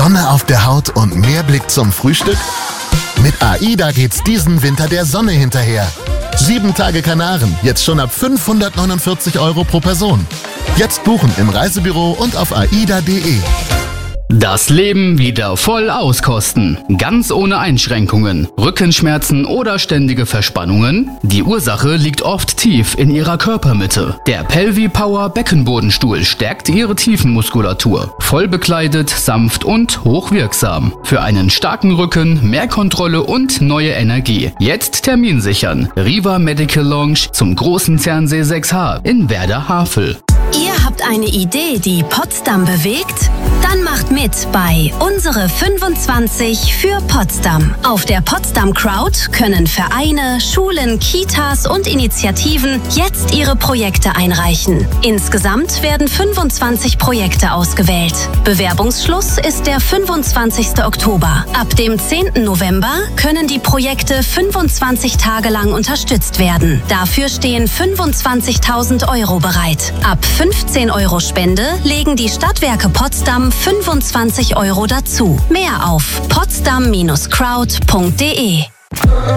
Sonne auf der Haut und mehr Blick zum Frühstück? Mit AIDA geht's diesen Winter der Sonne hinterher. 7 Tage Kanaren, jetzt schon ab 549 € pro Person. Jetzt buchen im Reisebüro und auf aida.de. Das Leben wieder voll auskosten. Ganz ohne Einschränkungen. Rückenschmerzen oder ständige Verspannungen? Die Ursache liegt oft tief in ihrer Körpermitte. Der Pelvipower Beckenbodenstuhl stärkt ihre Tiefenmuskulatur. Voll bekleidet, sanft und hochwirksam. Für einen starken Rücken, mehr Kontrolle und neue Energie. Jetzt Termin sichern. Riva Medical Lounge zum großen Zernsee 6H in Werder-Havel. Ihr habt eine Idee, die Potsdam bewegt? Dann macht mit bei Unsere 25 für Potsdam. Auf der Potsdam Crowd können Vereine, Schulen, Kitas und Initiativen jetzt ihre Projekte einreichen. Insgesamt werden 25 Projekte ausgewählt. Bewerbungsschluss ist der 25. Oktober. Ab dem 10. November können die Projekte 25 Tage lang unterstützt werden. Dafür stehen 25.000 € bereit. Ab 15 € Spende legen die Stadtwerke Potsdam 25 € dazu. Mehr auf potsdam-crowd.de.